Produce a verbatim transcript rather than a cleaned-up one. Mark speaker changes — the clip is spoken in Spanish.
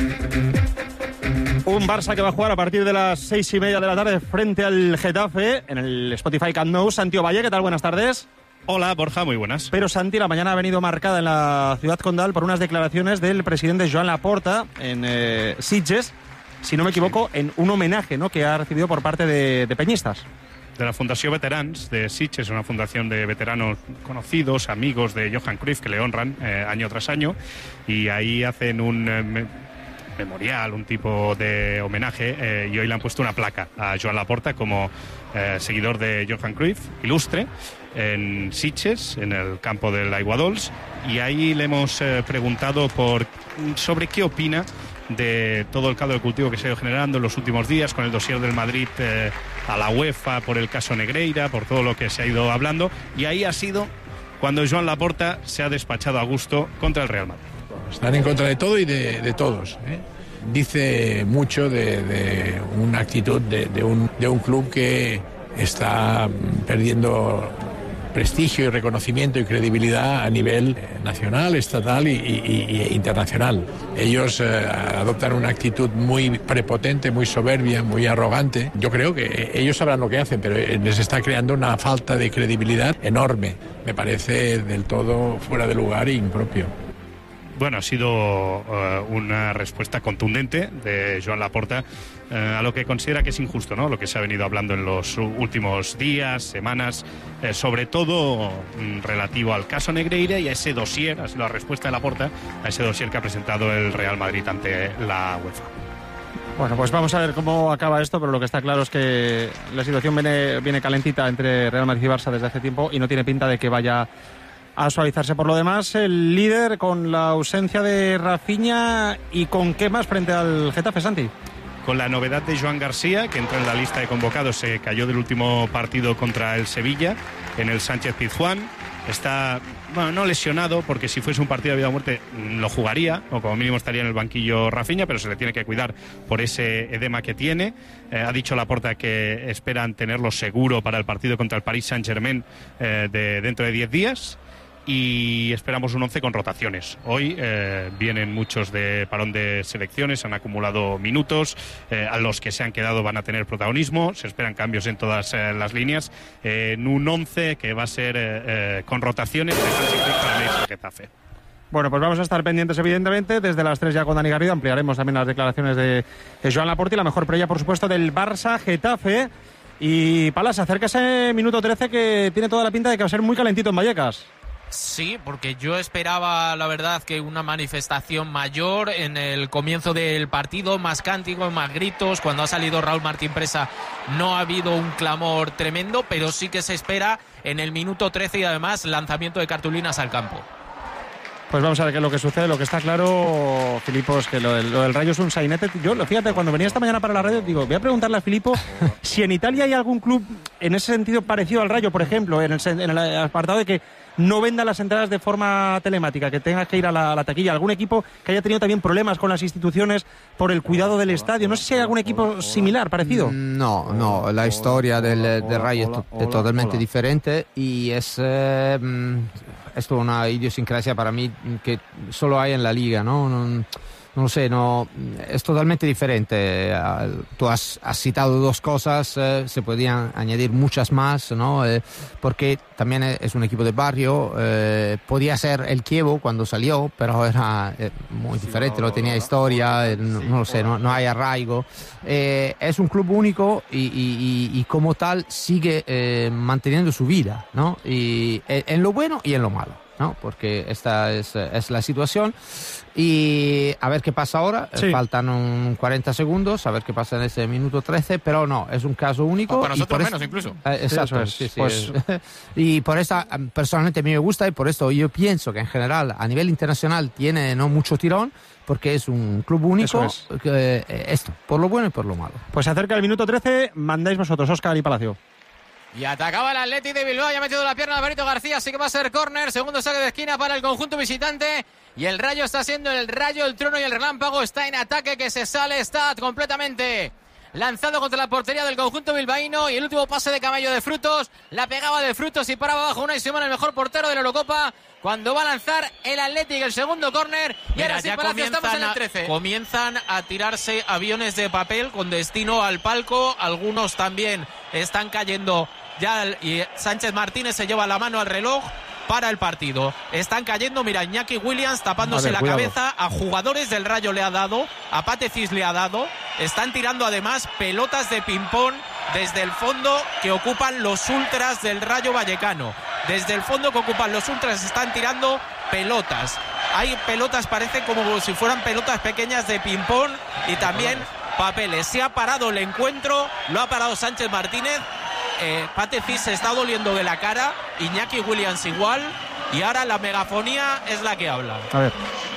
Speaker 1: Un Barça que va a jugar a partir de las seis y media de la tarde frente al Getafe en el Spotify Camp Nou. Santi Ovalle, ¿qué tal? Buenas tardes.
Speaker 2: Hola, Borja, muy buenas.
Speaker 1: Pero Santi, la mañana ha venido marcada en la ciudad condal por unas declaraciones del presidente Joan Laporta en eh, Sitges, si no me equivoco, en un homenaje, ¿no?, que ha recibido por parte de, de peñistas.
Speaker 2: De la Fundación Veterans de Sitges, una fundación de veteranos conocidos, amigos de Johan Cruyff, que le honran eh, año tras año, y ahí hacen un eh, me- memorial, un tipo de homenaje, eh, y hoy le han puesto una placa a Joan Laporta como eh, seguidor de Johan Cruyff, ilustre, en Sitges, en el campo del Aiguadols, y ahí le hemos eh, preguntado por sobre qué opina de todo el caldo de cultivo que se ha ido generando en los últimos días con el dossier del Madrid eh, a la UEFA por el caso Negreira, por todo lo que se ha ido hablando, y ahí ha sido cuando Joan Laporta se ha despachado a gusto contra el Real Madrid.
Speaker 3: Están en contra de todo y de, de todos, ¿eh? Dice mucho de, de una actitud de, de, un, de un club que está perdiendo prestigio y reconocimiento y credibilidad a nivel nacional, estatal y, y, y internacional. Ellos eh, adoptan una actitud muy prepotente, muy soberbia, muy arrogante. Yo creo que ellos sabrán lo que hacen, pero les está creando una falta de credibilidad enorme. Me parece del todo fuera de lugar e impropio.
Speaker 2: Bueno, ha sido uh, una respuesta contundente de Joan Laporta uh, a lo que considera que es injusto, ¿no? Lo que se ha venido hablando en los últimos días, semanas, eh, sobre todo mm, relativo al caso Negreira y a ese dossier, ha sido la respuesta de Laporta a ese dossier que ha presentado el Real Madrid ante la UEFA.
Speaker 1: Bueno, pues vamos a ver cómo acaba esto, pero lo que está claro es que la situación viene, viene calentita entre Real Madrid y Barça desde hace tiempo y no tiene pinta de que vaya a suavizarse. Por lo demás, el líder con la ausencia de Rafinha y con qué más frente al Getafe, Santi.
Speaker 2: Con la novedad de Joan García, que entra en la lista de convocados, se cayó del último partido contra el Sevilla en el Sánchez Pizjuán. Está, bueno, no lesionado, porque si fuese un partido de vida o muerte lo jugaría, o como mínimo estaría en el banquillo Rafinha, pero se le tiene que cuidar por ese edema que tiene. Eh, ha dicho Laporta que esperan tenerlo seguro para el partido contra el Paris Saint-Germain eh, de dentro de diez días. Y esperamos un once con rotaciones. Hoy eh, vienen muchos de parón de selecciones, han acumulado minutos, eh, a los que se han quedado van a tener protagonismo, se esperan cambios en todas eh, las líneas, eh, en un once que va a ser eh, eh, con rotaciones de Hansi Flick para el Getafe.
Speaker 1: Bueno, pues vamos a estar pendientes, evidentemente. Desde las tres ya con Dani Garrido ampliaremos también las declaraciones de, de Joan Laporta y la mejor previa, por supuesto, del Barça-Getafe. Y Palas, acerca ese minuto trece que tiene toda la pinta de que va a ser muy calentito en Vallecas.
Speaker 4: Sí, porque yo esperaba, la verdad, que una manifestación mayor en el comienzo del partido, más cánticos, más gritos. Cuando ha salido Raúl Martín Presa no ha habido un clamor tremendo, pero sí que se espera en el minuto trece y además lanzamiento de cartulinas al campo.
Speaker 1: Pues vamos a ver qué es lo que sucede. Lo que está claro, Filipo, es que lo del, lo del Rayo es un sainete. Yo, fíjate, cuando venía esta mañana para la radio, digo, voy a preguntarle a Filipo si en Italia hay algún club en ese sentido parecido al Rayo, por ejemplo, en el, en el apartado de que no venda las entradas de forma telemática, que tengas que ir a la, a la taquilla. Algún equipo que haya tenido también problemas con las instituciones por el cuidado del estadio. No sé si hay algún equipo similar, parecido.
Speaker 5: No, no, la historia del, del Rayo es, to- es totalmente diferente y es eh, esto es una idiosincrasia para mí que solo hay en la liga, ¿no? No, no lo sé, no, es totalmente diferente. Tú has, has citado dos cosas, eh, se podían añadir muchas más, ¿no? Eh, porque también es un equipo de barrio, eh, podía ser el Chievo cuando salió, pero era eh, muy diferente, no tenía historia, eh, no, no lo sé, no, no hay arraigo. Eh, es un club único y, y, y, y como tal sigue eh, manteniendo su vida, ¿no? Y en lo bueno y en lo malo, ¿no? Porque esta es, es la situación y a ver qué pasa ahora. Sí. Faltan un cuarenta segundos, a ver qué pasa en ese minuto trece, pero no, es un caso único.
Speaker 4: O para nosotros
Speaker 5: y por
Speaker 4: menos
Speaker 5: esto,
Speaker 4: incluso.
Speaker 5: Eh, exacto,
Speaker 1: sí,
Speaker 5: sí, sí,
Speaker 1: pues...
Speaker 5: y por eso personalmente a mí me gusta y por esto yo pienso que en general a nivel internacional tiene no mucho tirón, porque es un club único,
Speaker 1: es.
Speaker 5: que, eh, esto, por lo bueno y por lo malo.
Speaker 1: Pues acerca del minuto trece, mandáis vosotros, Óscar y Palacio.
Speaker 4: Y atacaba el Atleti de Bilbao, ya ha metido la pierna Alvarito García, así que va a ser córner, segundo saque de esquina para el conjunto visitante. Y el Rayo está siendo el Rayo, el Trueno y el Relámpago, está en ataque, que se sale, está completamente
Speaker 6: lanzado contra la portería del conjunto bilbaíno, y el último pase de Caballo de Frutos, la pegaba de Frutos y paraba abajo Unai Simón, el mejor portero de la Eurocopa, cuando va a lanzar el Athletic el segundo córner. Y
Speaker 4: Mira,
Speaker 6: ahora sí,
Speaker 4: ya
Speaker 6: Palacio, estamos en el trece.
Speaker 4: A, comienzan a tirarse aviones de papel con destino al palco, algunos también están cayendo ya, y Sánchez Martínez se lleva la mano al reloj para el partido. Están cayendo, mira, Iñaki Williams tapándose ver, la cuidado. cabeza, a jugadores del Rayo le ha dado, a Patecis le ha dado, están tirando además pelotas de ping-pong desde el fondo que ocupan los ultras del Rayo Vallecano. Desde el fondo que ocupan los ultras están tirando pelotas. Hay pelotas, parece como si fueran pelotas pequeñas de ping-pong, y también papeles. Se ha parado el encuentro, lo ha parado Sánchez Martínez. Eh, Patecis se está doliendo de la cara, Iñaki Williams igual, y ahora la megafonía es la que habla.
Speaker 1: A ver.